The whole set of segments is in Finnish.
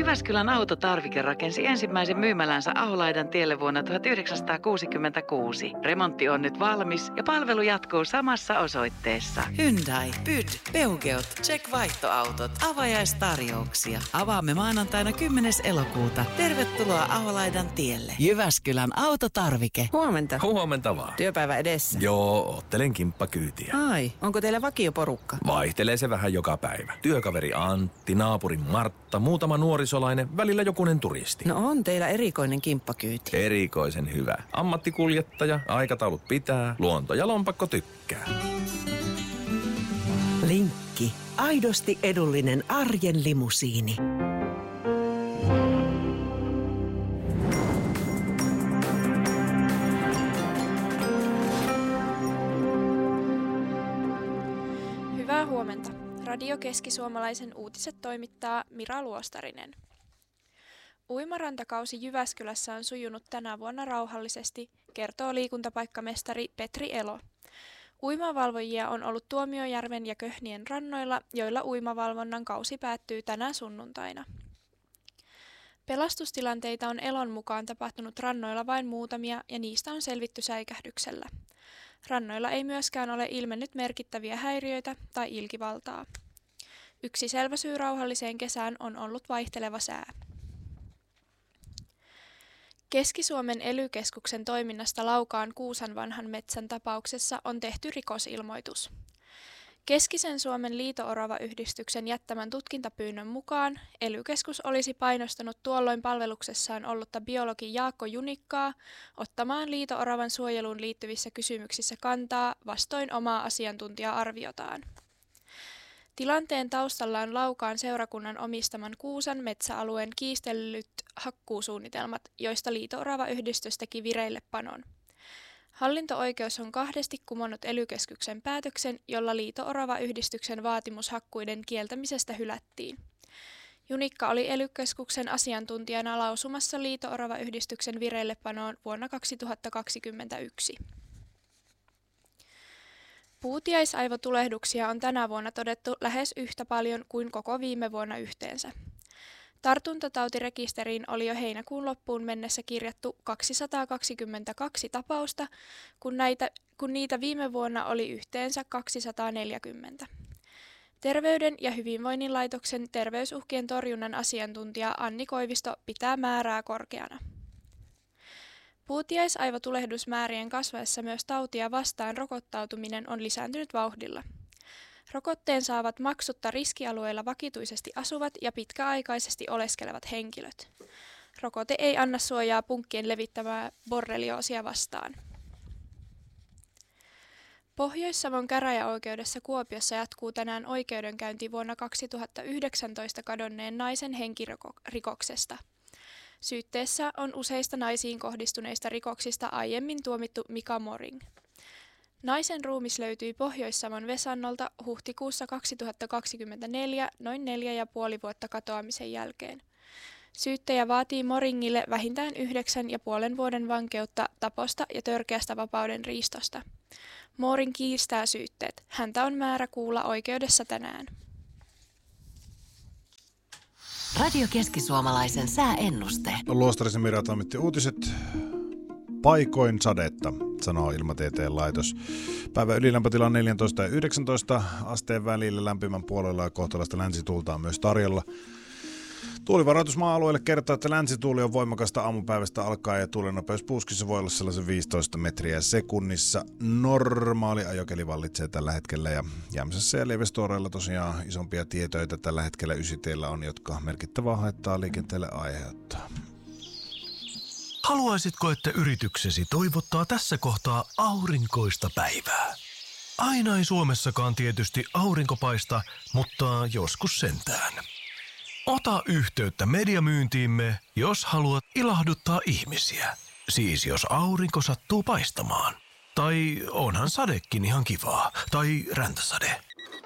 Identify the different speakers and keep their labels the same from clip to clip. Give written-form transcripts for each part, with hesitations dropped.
Speaker 1: Jyväskylän autotarvike rakensi ensimmäisen myymälänsä Aholaidan tielle vuonna 1966. Remontti on nyt valmis ja palvelu jatkuu samassa osoitteessa. Hyundai, Pyd, Peugeot, Check vaihtoautot, avajaistarjouksia. Avaamme maanantaina 10. elokuuta. Tervetuloa Aholaidan tielle. Jyväskylän autotarvike.
Speaker 2: Huomenta.
Speaker 3: Huomenta vaan.
Speaker 2: Työpäivä edessä.
Speaker 3: Joo, ottelen kimppakyytiä.
Speaker 2: Ai, onko teillä vakioporukka?
Speaker 3: Vaihtelee se vähän joka päivä. Työkaveri Antti, naapuri Martta, muutama nuorisolainen, välillä jokunen turisti.
Speaker 2: No on teillä erikoinen kimppakyyti.
Speaker 3: Erikoisen hyvä. Ammattikuljettaja, aikataulut pitää, luonto ja lompakko tykkää.
Speaker 4: Linkki. Aidosti edullinen arjen limusiini.
Speaker 5: Hyvää huomenta. Radio Keski-Suomalaisen uutiset toimittaa Mira Luostarinen. Uimarantakausi Jyväskylässä on sujunut tänä vuonna rauhallisesti, kertoo liikuntapaikkamestari Petri Elo. Uimavalvojia on ollut Tuomiojärven ja Köhnien rannoilla, joilla uimavalvonnan kausi päättyy tänä sunnuntaina. Pelastustilanteita on Elon mukaan tapahtunut rannoilla vain muutamia ja niistä on selvitty säikähdyksellä. Rannoilla ei myöskään ole ilmennyt merkittäviä häiriöitä tai ilkivaltaa. Yksi selvä syy rauhalliseen kesään on ollut vaihteleva sää. Keski-Suomen ely-keskuksen toiminnasta Laukaan Kuusanvanhan metsän tapauksessa on tehty rikosilmoitus. Keskisen Suomen Liito-Orava-yhdistyksen jättämän tutkintapyynnön mukaan ely-keskus olisi painostanut tuolloin palveluksessaan ollutta biologi Jaakko Junikkaa ottamaan Liito-Oravan suojeluun liittyvissä kysymyksissä kantaa vastoin omaa asiantuntija-arviotaan. Tilanteen taustalla on Laukaan seurakunnan omistaman Kuusan metsäalueen kiistellyt hakkuusuunnitelmat, joista Liito-Orava-yhdistys teki vireillepanon. Hallinto-oikeus on kahdesti kumonnut ely-keskuksen päätöksen, jolla Liito-Orava-yhdistyksen vaatimus hakkuiden kieltämisestä hylättiin. Junikka oli ely-keskuksen asiantuntijana lausumassa Liito-Orava-yhdistyksen vireillepanoon vuonna 2021. Puutiaisaivotulehduksia on tänä vuonna todettu lähes yhtä paljon kuin koko viime vuonna yhteensä. Tartuntatautirekisteriin oli jo heinäkuun loppuun mennessä kirjattu 222 tapausta, kun niitä viime vuonna oli yhteensä 240. Terveyden ja hyvinvoinnin laitoksen terveysuhkien torjunnan asiantuntija Anni Koivisto pitää määrää korkeana. Puutiaisaivotulehdusmäärien kasvaessa myös tautia vastaan rokottautuminen on lisääntynyt vauhdilla. Rokotteen saavat maksutta riskialueilla vakituisesti asuvat ja pitkäaikaisesti oleskelevat henkilöt. Rokote ei anna suojaa punkkien levittämää borrelioosia vastaan. Pohjois-Savon käräjäoikeudessa Kuopiossa jatkuu tänään oikeudenkäynti vuonna 2019 kadonneen naisen henkirikoksesta. Syytteessä on useista naisiin kohdistuneista rikoksista aiemmin tuomittu Mika Moring. Naisen ruumis löytyi Pohjois-Savon Vesannolta huhtikuussa 2024 noin 4,5 vuotta katoamisen jälkeen. Syyttäjä vaatii Moringille vähintään 9,5 vuoden vankeutta taposta ja törkeästä vapauden riistosta. Moring kiistää syytteet. Häntä on määrä kuulla oikeudessa tänään.
Speaker 4: Radio Keski-Suomalaisen sääennuste.
Speaker 6: Luostarisen Mira toimitti uutiset. Paikoin sadetta, sanoo Ilmatieteen laitos. Päivän ylilämpötila on 14 ja 19 asteen välillä, lämpimän puolella ja kohtalaista länsituulta on myös tarjolla. Tuulivaroitus maa-alueelle kertoo, että länsituuli on voimakasta aamupäivästä alkaen ja tuulenopeus puuskissa voi olla sellaisen 15 metriä sekunnissa. Normaali ajokeli vallitsee tällä hetkellä ja Jämsässä ja Lievestuoreella tosiaan isompia tietöitä tällä hetkellä Ysitiellä on, jotka merkittävää haittaa liikenteelle aiheuttaa.
Speaker 7: Haluaisitko, että yrityksesi toivottaa tässä kohtaa aurinkoista päivää? Aina ei Suomessakaan tietysti aurinko paista, mutta joskus sentään. Ota yhteyttä mediamyyntiimme, jos haluat ilahduttaa ihmisiä. Siis jos aurinko sattuu paistamaan. Tai onhan sadekin ihan kivaa. Tai räntäsade.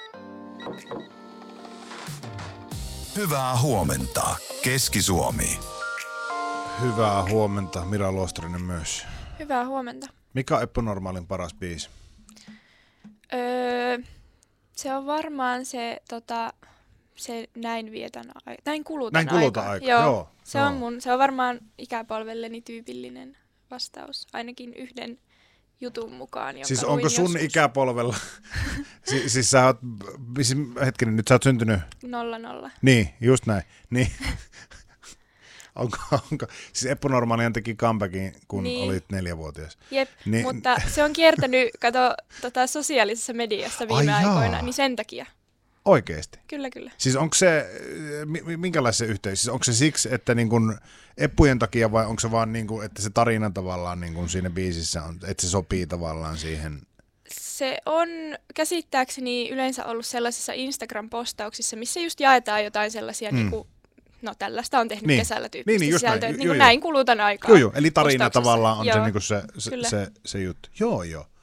Speaker 8: Hyvää huomenta, Keski-Suomi.
Speaker 6: Hyvää huomenta, Mira Luostarinen myös.
Speaker 5: Hyvää huomenta.
Speaker 6: Mikä on epänormaalin paras biisi?
Speaker 5: Se on varmaan se näin kulutan aikaa. Joo. Se on varmaan ikäpolvelleni tyypillinen vastaus, ainakin yhden jutun mukaan.
Speaker 6: Siis onko sun ikäpolvella, siis sä oot, hetkinen, nyt sä oot syntynyt?
Speaker 5: 00.
Speaker 6: Niin, just näin. Niin. Onko, siis Eppu Normaalihan teki comebackin, kun olit 4-vuotias.
Speaker 5: Jep, mutta se on kiertänyt, sosiaalisessa mediassa viime aikoina, niin sen takia.
Speaker 6: Oikeesti?
Speaker 5: Kyllä.
Speaker 6: Siis onko se, minkälainen se yhteys? Siis onko se siksi, että niin kun Eppujen takia vai onko se vaan, niin kun, että se tarina tavallaan niin kun siinä biisissä on, että se sopii tavallaan siihen?
Speaker 5: Se on käsittääkseni yleensä ollut sellaisissa Instagram-postauksissa, missä just jaetaan jotain sellaisia, niin kuin, no tällaista on tehnyt kesällä tyyppistä sisältöä, että niin näin kulutan aikaa.
Speaker 6: Joo, eli tarina tavallaan on se, niin se juttu. Joo.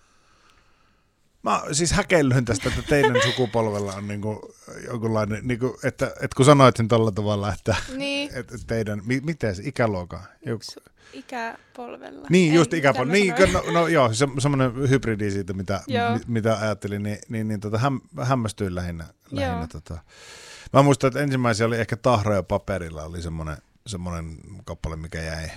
Speaker 6: Mä siis häkellyn tästä, että teidän sukupolvella on niinku jonkunlainen, niinku, että kun sanoit sen tolla tavalla, että että teidän, miten se ikäluokka?
Speaker 5: Ikäpolvella.
Speaker 6: Niin, just ikäpolvella. Niin, no joo, semmoinen hybridi siitä, mitä ajattelin, niin hämmästyin lähinnä. Mä muistan, että ensimmäisiä oli ehkä Tahroja paperilla, oli semmoinen kappale, mikä jäi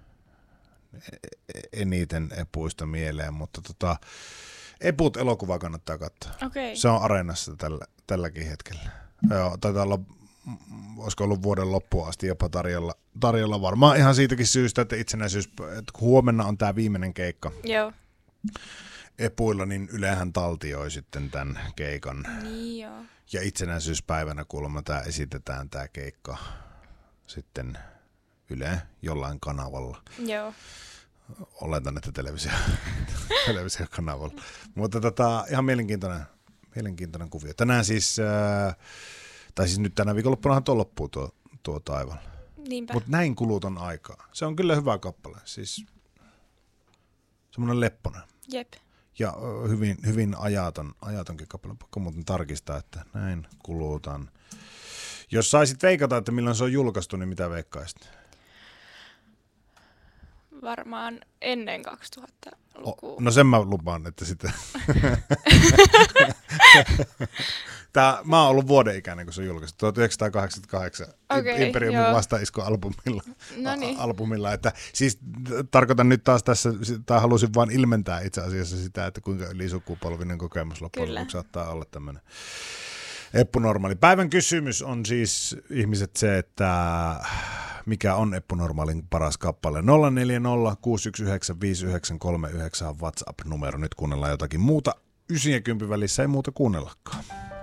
Speaker 6: eniten Epuista mieleen, mutta Eput-elokuva kannattaa katsoa.
Speaker 5: Okay.
Speaker 6: Se on Areenassa tälläkin hetkellä. Joo, taitaa olla, olisiko ollut vuoden loppuun asti jopa tarjolla varmaan ihan siitäkin syystä, että että kun huomenna on tämä viimeinen keikka.
Speaker 5: Joo.
Speaker 6: Epuilla, niin Ylehän taltioi sitten tämän keikan.
Speaker 5: Niin joo.
Speaker 6: Ja itsenäisyyspäivänä kuulemma esitetään tämä keikka sitten Yle jollain kanavalla.
Speaker 5: Joo.
Speaker 6: Oletan, että televisiokanavalla. Mutta ihan mielenkiintoinen kuvio. Tänään siis, tai siis nyt tänä viikonloppunahan tuo loppuu tuo taivaalla.
Speaker 5: Niinpä.
Speaker 6: Mutta näin kuluton aikaa. Se on kyllä hyvä kappale. Siis semmoinen lepponen.
Speaker 5: Jep.
Speaker 6: Ja hyvin ajatonkin kappale. Pakko muuten tarkistaa, että näin kulutan. Jos saisit veikata, että milloin se on julkaistu, niin mitä veikkaisit?
Speaker 5: Varmaan ennen 2000-lukua.
Speaker 6: No sen mä lupaan, että sitten. Mä oon ollut vuoden ikäinen, kun se on julkaistu. 1988 Imperiumin vastaisku-albumilla. Että, siis tarkoitan nyt taas tässä, tai halusin vaan ilmentää itse asiassa sitä, että kuinka ylisukupolvinen kokemus loppujen lopuksi saattaa olla tämmöinen Eppu Normaali. Päivän kysymys on siis ihmiset se, että mikä on Eppu Normaalin paras kappale. 040 619 5939 on WhatsApp-numero. Nyt kuunnellaan jotakin muuta. 9 ja 10 välissä ei muuta kuunnellakaan.